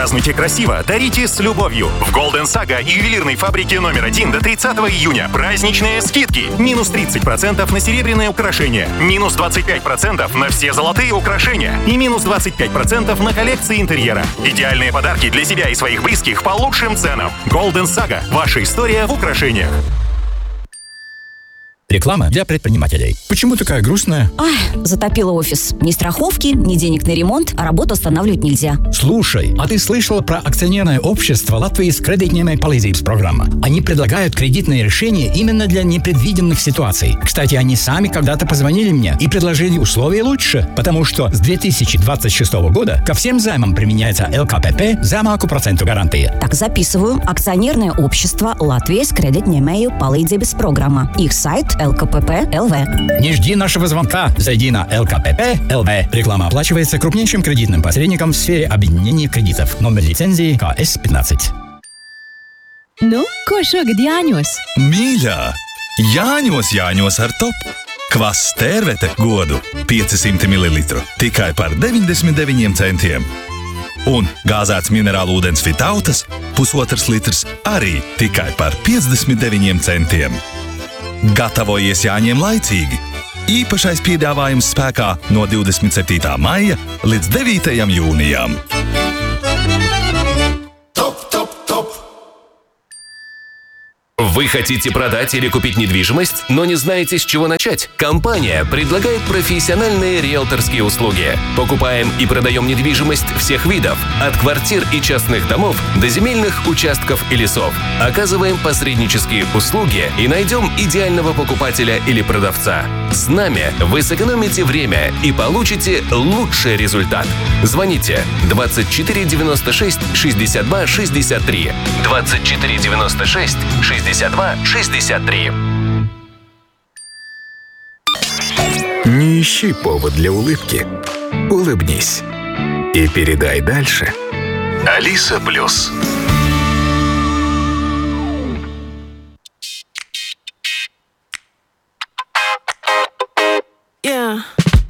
Празднуйте красиво, дарите с любовью. В Golden Saga и ювелирной фабрике номер 1 до 30 июня праздничные скидки. Минус 30% на серебряные украшения, минус 25% на все золотые украшения и минус 25% на коллекции интерьера. Идеальные подарки для себя и своих близких по лучшим ценам. Golden Saga. Ваша история в украшениях. Реклама для предпринимателей. Почему такая грустная? Ай, затопило офис. Ни страховки, ни денег на ремонт, а работу останавливать нельзя. Слушай, а ты слышала про акционерное общество Латвии с кредитной palīdzības программа? Они предлагают кредитные решения именно для непредвиденных ситуаций. Кстати, они сами когда-то позвонили мне и предложили условия лучше, потому что с 2026 года ко всем займам применяется ЛКПП zemāku проценту гарантии. Так, записываю. Акционерное общество Латвии с кредитной palīdzības программа. Их сайт ЛКПП.ЛВ. Не жди нашего звонка. Зайди на ЛКПП.ЛВ. Реклама оплачивается крупнейшим кредитным посредником в сфере объединения кредитов. Номер лицензии КС-15. Nu, ko šogad Jāņos? Mīļā, Jāņos ar top. Kvass Tērvete godu 500 ml tikai par 99 centiem. Un gāzēts minerālu ūdens Vitautas 1,5 litrs arī tikai par 59 centiem. Gatavojies Jāņiem laicīgi. Īpašais piedāvājums spēkā no 27. maija līdz 9. jūnijam. Вы хотите продать или купить недвижимость, но не знаете, с чего начать? Компания предлагает профессиональные риэлторские услуги. Покупаем и продаем недвижимость всех видов, от квартир и частных домов до земельных участков и лесов. Оказываем посреднические услуги и найдем идеального покупателя или продавца. С нами вы сэкономите время и получите лучший результат. Звоните 24 96 62 63 24 96 62 63. Не ищи повод для улыбки. Улыбнись. И передай дальше. Алиса Плюс. Yeah.